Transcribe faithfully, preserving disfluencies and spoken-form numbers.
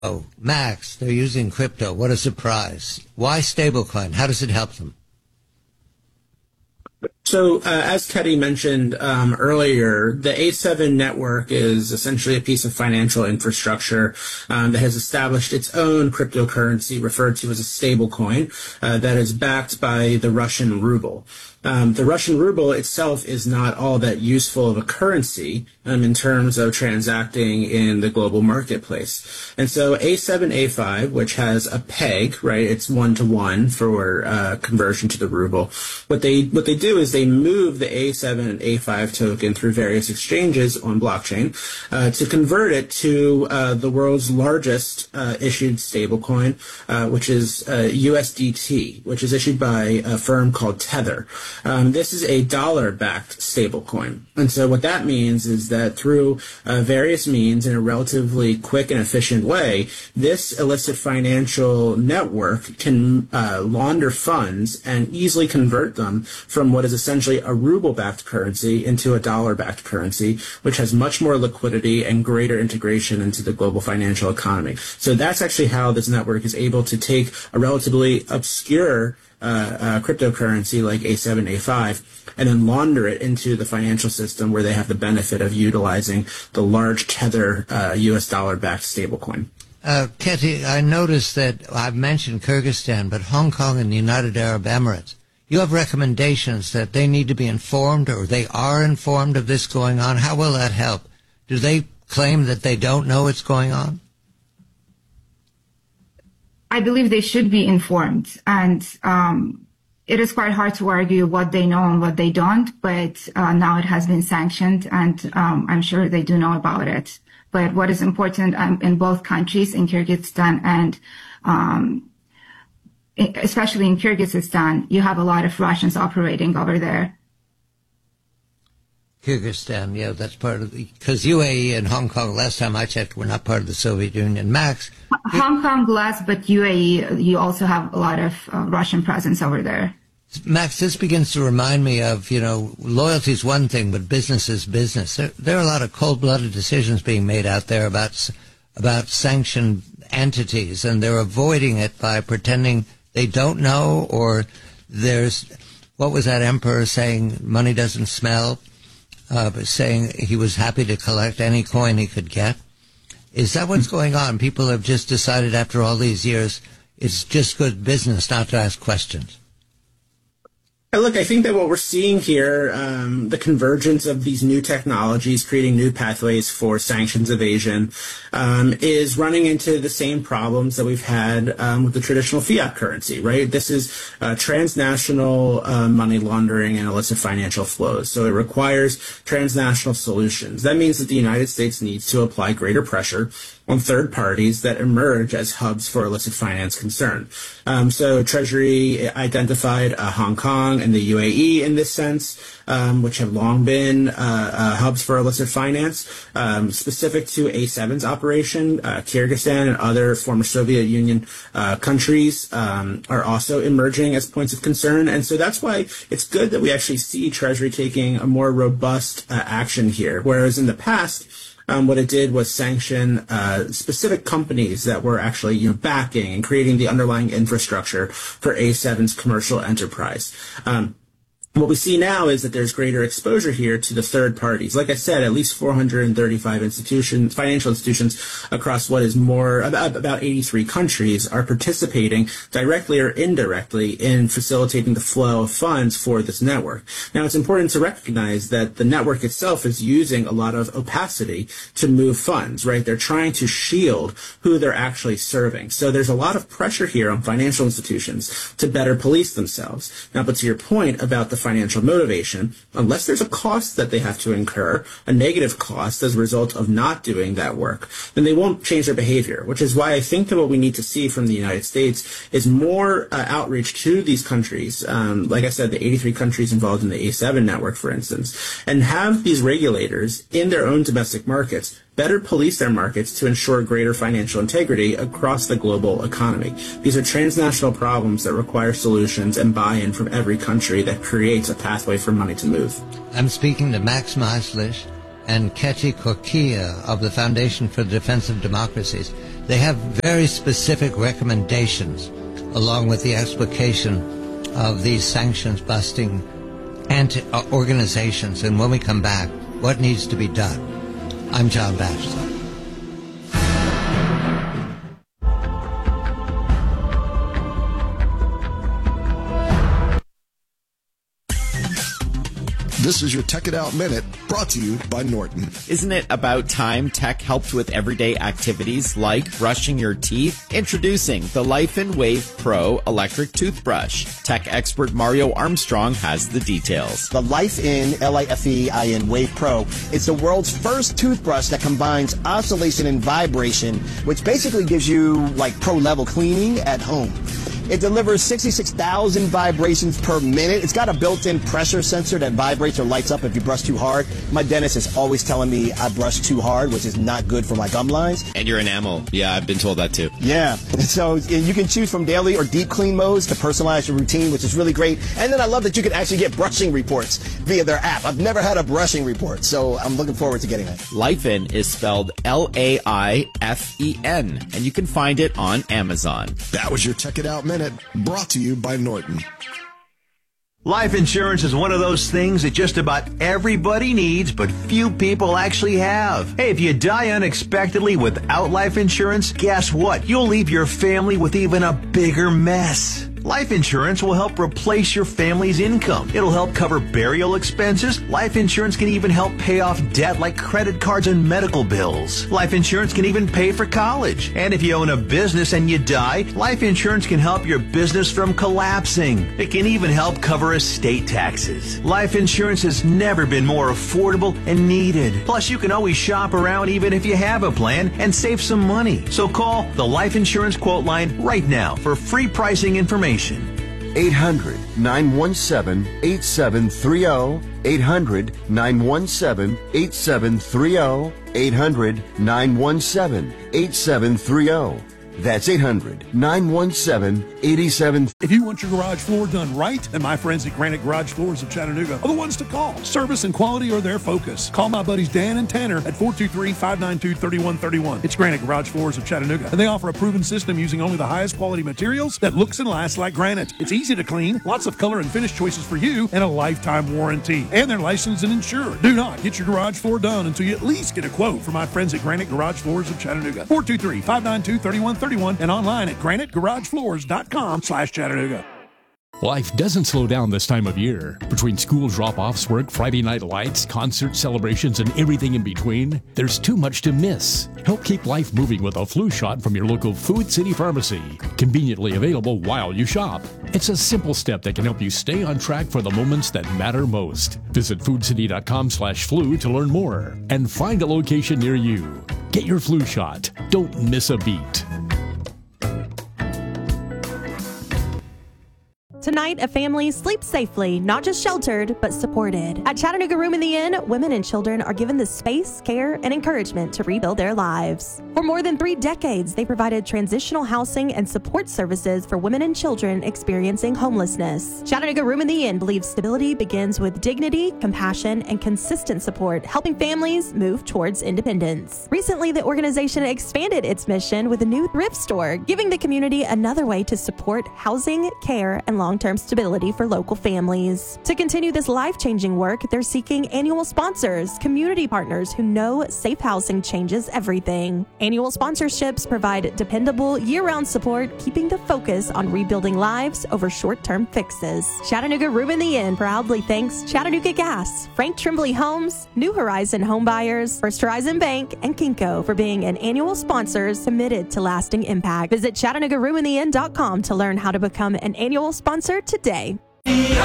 Oh, Max, they're using crypto. What a surprise. Why stablecoin? How does it help them? So, uh, as Teddy mentioned um, earlier, the A seven network is essentially a piece of financial infrastructure um, that has established its own cryptocurrency, referred to as a stablecoin, uh, that is backed by the Russian ruble. Um, the Russian ruble itself is not all that useful of a currency um, in terms of transacting in the global marketplace. And so A seven, A five, which has a peg, right, it's one to one for uh, conversion to the ruble. What they what they do is they move the A seven and A five token through various exchanges on blockchain uh, to convert it to uh, the world's largest uh, issued stablecoin, uh, which is uh, U S D T, which is issued by a firm called Tether. Um, this is a dollar-backed stablecoin. And so what that means is that through uh, various means in a relatively quick and efficient way, this illicit financial network can uh, launder funds and easily convert them from what is essentially a ruble-backed currency into a dollar-backed currency, which has much more liquidity and greater integration into the global financial economy. So that's actually how this network is able to take a relatively obscure Uh, uh, cryptocurrency like A seven, A five, and then launder it into the financial system where they have the benefit of utilizing the large Tether uh, U S dollar-backed stablecoin. Uh, Ketty, I noticed that I've mentioned Kyrgyzstan, but Hong Kong and the United Arab Emirates, you have recommendations that they need to be informed or they are informed of this going on. How will that help? Do they claim that they don't know what's going on? I believe they should be informed, and um, it is quite hard to argue what they know and what they don't, but uh, now it has been sanctioned, and um, I'm sure they do know about it. But what is important um, in both countries, in Kyrgyzstan and um, especially in Kyrgyzstan, you have a lot of Russians operating over there. Kyrgyzstan, yeah, that's part of the, because U A E and Hong Kong, last time I checked, were not part of the Soviet Union. Max? Hong Kong less, but U A E, you also have a lot of uh, Russian presence over there. Max, this begins to remind me of, you know, loyalty is one thing, but business is business. There, there are a lot of cold-blooded decisions being made out there about, about sanctioned entities, and they're avoiding it by pretending they don't know, or there's, what was that emperor saying, money doesn't smell? Uh, but saying he was happy to collect any coin he could get. Is that what's going on? People have just decided after all these years it's just good business not to ask questions. Look, I think that what we're seeing here, um, the convergence of these new technologies, creating new pathways for sanctions evasion, um, is running into the same problems that we've had um, with the traditional fiat currency, right? This is uh, transnational uh, money laundering and illicit financial flows. So it requires transnational solutions. That means that the United States needs to apply greater pressure on third parties that emerge as hubs for illicit finance concern. Um, so Treasury identified uh, Hong Kong and the U A E in this sense, um, which have long been uh, uh, hubs for illicit finance. Um, specific to A seven's operation, uh, Kyrgyzstan and other former Soviet Union uh, countries um, are also emerging as points of concern. And so that's why it's good that we actually see Treasury taking a more robust uh, action here, whereas in the past, Um, what it did was sanction uh, specific companies that were actually, you know, backing and creating the underlying infrastructure for A seven's commercial enterprise. Um, What we see now is that there's greater exposure here to the third parties. Like I said, at least four hundred thirty-five institutions, financial institutions across what is more, about, about eighty-three countries are participating directly or indirectly in facilitating the flow of funds for this network. Now, it's important to recognize that the network itself is using a lot of opacity to move funds, right? They're trying to shield who they're actually serving. So there's a lot of pressure here on financial institutions to better police themselves. Now, but to your point about the financial motivation, unless there's a cost that they have to incur, a negative cost as a result of not doing that work, then they won't change their behavior, which is why I think that what we need to see from the United States is more uh, outreach to these countries, um, like I said, the eighty-three countries involved in the A seven network, for instance, and have these regulators in their own domestic markets better police their markets to ensure greater financial integrity across the global economy. These are transnational problems that require solutions and buy-in from every country that creates a pathway for money to move. I'm speaking to Max Maislish and Ketty Kokia of the Foundation for the Defense of Democracies. They have very specific recommendations along with the explication of these sanctions-busting anti- uh, organizations. And when we come back, what needs to be done? I'm John Batchelor. This is your Tech It Out Minute, brought to you by Norton. Isn't it about time tech helped with everyday activities like brushing your teeth? Introducing the Life in Wave Pro electric toothbrush. Tech expert Mario Armstrong has the details. The Life In, L I F E I N Wave Pro, is the world's first toothbrush that combines oscillation and vibration, which basically gives you like pro-level cleaning at home. It delivers sixty-six thousand vibrations per minute. It's got a built-in pressure sensor that vibrates or lights up if you brush too hard. My dentist is always telling me I brush too hard, which is not good for my gum lines. And your enamel. Yeah, I've been told that too. Yeah. So you can choose from daily or deep clean modes to personalize your routine, which is really great. And then I love that you can actually get brushing reports via their app. I've never had a brushing report, so I'm looking forward to getting that. Life In is spelled L A I F E N, and you can find it on Amazon. That was your Tech It Out Minute, brought to you by Norton. Life insurance is one of those things that just about everybody needs, but few people actually have. Hey, if you die unexpectedly without life insurance, guess what? You'll leave your family with even a bigger mess. Life insurance will help replace your family's income. It'll help cover burial expenses. Life insurance can even help pay off debt like credit cards and medical bills. Life insurance can even pay for college. And if you own a business and you die, life insurance can help your business from collapsing. It can even help cover estate taxes. Life insurance has never been more affordable and needed. Plus, you can always shop around even if you have a plan and save some money. So call the Life Insurance Quote Line right now for free pricing information. eight hundred, nine one seven, eight seven three zero. eight hundred, nine one seven, eight seven three zero. eight hundred, nine one seven, eight seven three zero. That's eight hundred, nine one seven, eight seven. If you want your garage floor done right, then my friends at Granite Garage Floors of Chattanooga are the ones to call. Service and quality are their focus. Call my buddies Dan and Tanner at four two three, five nine two, three one three one. It's Granite Garage Floors of Chattanooga, and they offer a proven system using only the highest quality materials that looks and lasts like granite. It's easy to clean, lots of color and finish choices for you, and a lifetime warranty. And they're licensed and insured. Do not get your garage floor done until you at least get a quote from my friends at Granite Garage Floors of Chattanooga. four two three, five nine two, three one three one and online at granite garage floors dot com slash Chattanooga. Life doesn't slow down this time of year. Between school drop-offs, work, Friday night lights, concert celebrations, and everything in between, there's too much to miss. Help keep life moving with a flu shot from your local Food City Pharmacy. Conveniently available while you shop. It's a simple step that can help you stay on track for the moments that matter most. Visit food city dot com slash flu to learn more and find a location near you. Get your flu shot. Don't miss a beat. Tonight, a family sleeps safely, not just sheltered, but supported. At Chattanooga Room in the Inn, women and children are given the space, care, and encouragement to rebuild their lives. For more than three decades, they provided transitional housing and support services for women and children experiencing homelessness. Chattanooga Room in the Inn believes stability begins with dignity, compassion, and consistent support, helping families move towards independence. Recently, the organization expanded its mission with a new thrift store, giving the community another way to support housing, care, and long long-term stability for local families. To continue this life-changing work, they're seeking annual sponsors, community partners who know safe housing changes everything. Annual sponsorships provide dependable, year-round support, keeping the focus on rebuilding lives over short-term fixes. Chattanooga Room in the Inn proudly thanks Chattanooga Gas, Frank Trimbley Homes, New Horizon Home Buyers, First Horizon Bank, and Kinko for being an annual sponsor committed to lasting impact. Visit chattanooga room in the inn dot com to learn how to become an annual sponsor today.